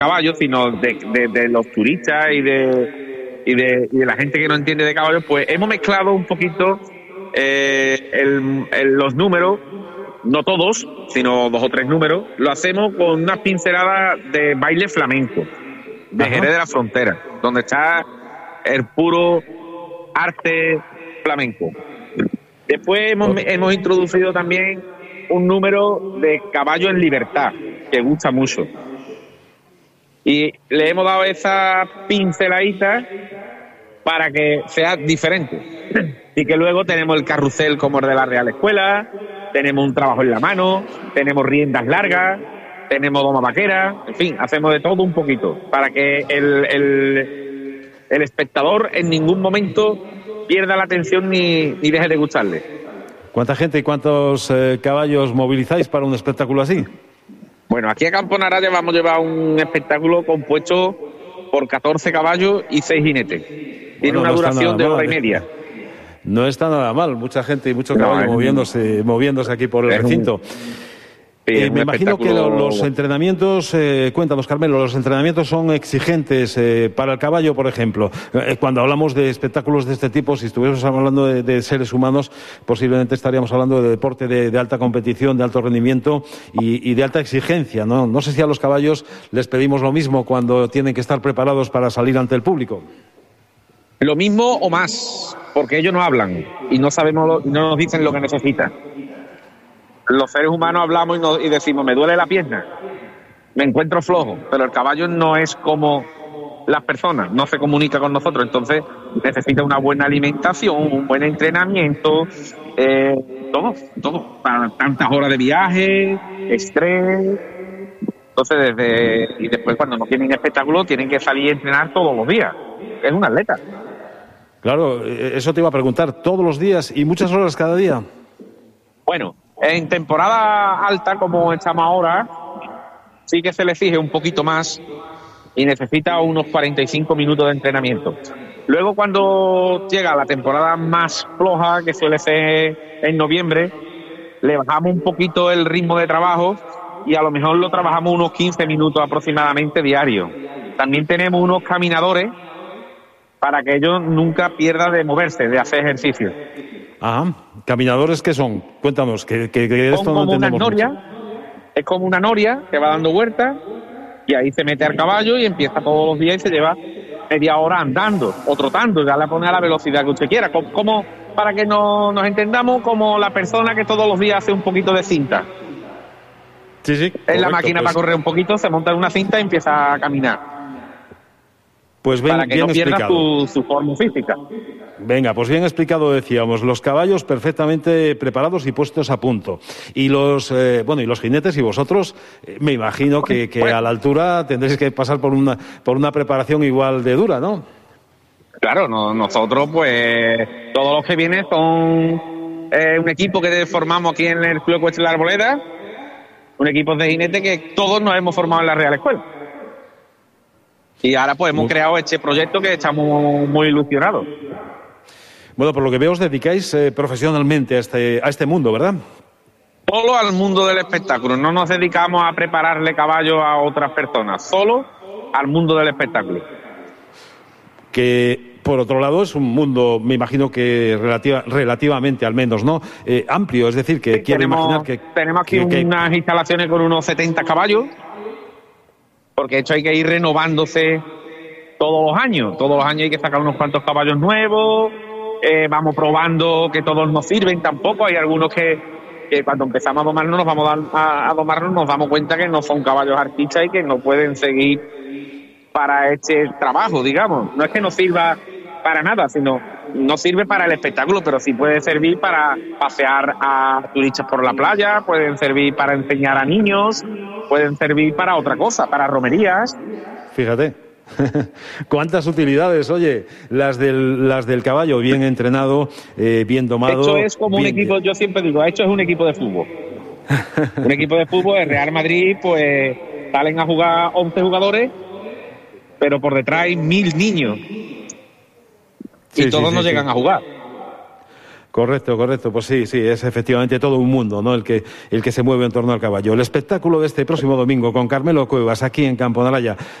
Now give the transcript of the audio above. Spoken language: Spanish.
caballos, sino de los turistas y de la gente que no entiende de caballos, pues hemos mezclado un poquito los números, no todos, sino 2 o 3 números, lo hacemos con unas pinceladas de baile flamenco, de Jerez de la Frontera, donde está el puro arte flamenco. Después hemos introducido también un número de caballo en libertad, que gusta mucho. Y le hemos dado esa pinceladita para que sea diferente. Y que luego tenemos el carrusel como el de la Real Escuela, tenemos un trabajo en la mano, tenemos riendas largas, tenemos doma vaquera, en fin, hacemos de todo un poquito, para que el espectador en ningún momento pierda la atención ni deje de gustarle. ¿Cuánta gente y cuántos caballos movilizáis para un espectáculo así? Bueno, aquí a Campo Naraya vamos a llevar un espectáculo compuesto por 14 caballos y 6 jinetes. Tiene una duración de hora y media. No está nada mal, mucha gente y mucho caballo moviéndose aquí por el recinto. Me imagino que los entrenamientos, cuéntanos Carmelo, los entrenamientos son exigentes para el caballo, por ejemplo. Cuando hablamos de espectáculos de este tipo, si estuviéramos hablando de seres humanos, posiblemente estaríamos hablando de deporte de alta competición, de alto rendimiento y de alta exigencia, ¿no? No sé si a los caballos les pedimos lo mismo cuando tienen que estar preparados para salir ante el público. Lo mismo o más, porque ellos no hablan y no nos dicen lo que necesitan. Los seres humanos hablamos y decimos, me duele la pierna, me encuentro flojo, pero el caballo no es como las personas, no se comunica con nosotros, entonces necesita una buena alimentación, un buen entrenamiento, todo, para tantas horas de viaje, estrés. Entonces, y después cuando no tienen espectáculo, tienen que salir a entrenar todos los días. Es un atleta. Claro, eso te iba a preguntar, ¿todos los días y muchas horas cada día? Bueno, en temporada alta, como estamos ahora, sí que se le exige un poquito más y necesita unos 45 minutos de entrenamiento. Luego, cuando llega la temporada más floja, que suele ser en noviembre, le bajamos un poquito el ritmo de trabajo y a lo mejor lo trabajamos unos 15 minutos aproximadamente diarios. También tenemos unos caminadores para que ellos nunca pierdan de moverse, de hacer ejercicio. Ajá. ¿Caminadores qué son? Cuéntanos, que esto no entendemos mucho. Es como una noria que va dando vueltas y ahí se mete al caballo y empieza todos los días y se lleva media hora andando o trotando, ya la pone a la velocidad que usted quiera. Como para que nos entendamos, como la persona que todos los días hace un poquito de cinta. Sí, es correcto, la máquina para correr un poquito, se monta en una cinta y empieza a caminar. Pues para que bien no pierda su forma física. Venga, pues bien explicado decíamos, los caballos perfectamente preparados y puestos a punto. Y los jinetes y vosotros, me imagino que a la altura tendréis que pasar por una preparación igual de dura, ¿no? Claro, nosotros pues todos los que vienen son un equipo que formamos aquí en el Club Ecuestre de la Arboleda, un equipo de jinetes que todos nos hemos formado en la Real Escuela. Y ahora pues hemos creado este proyecto que estamos muy ilusionados. Bueno, por lo que veo os dedicáis profesionalmente a este mundo, ¿verdad? Solo al mundo del espectáculo. No nos dedicamos a prepararle caballos a otras personas. Solo al mundo del espectáculo. Que, por otro lado, es un mundo, me imagino que relativamente al menos, ¿no? Amplio, es decir, que quiero imaginar que... Tenemos aquí unas instalaciones con unos 70 caballos. Porque esto hay que ir renovándose todos los años. Todos los años hay que sacar unos cuantos caballos nuevos. Vamos probando que todos nos sirven tampoco. Hay algunos que cuando empezamos a domarnos, nos damos cuenta que no son caballos artistas y que no pueden seguir para este trabajo, digamos. No es que no sirva para nada, sino no sirve para el espectáculo, pero sí puede servir para pasear a turistas por la playa, pueden servir para enseñar a niños, pueden servir para otra cosa, para romerías. Fíjate. Cuántas utilidades, oye, las del caballo bien entrenado, bien domado. Esto es como un equipo, yo siempre digo, esto es un equipo de fútbol. Un equipo de fútbol, el Real Madrid, pues salen a jugar 11 jugadores, pero por detrás hay 1000 niños. Y todos no llegan a jugar. Correcto, pues sí, es efectivamente todo un mundo, ¿no? El que se mueve en torno al caballo. El espectáculo de este próximo domingo con Carmelo Cuevas aquí en Campo de Alaya.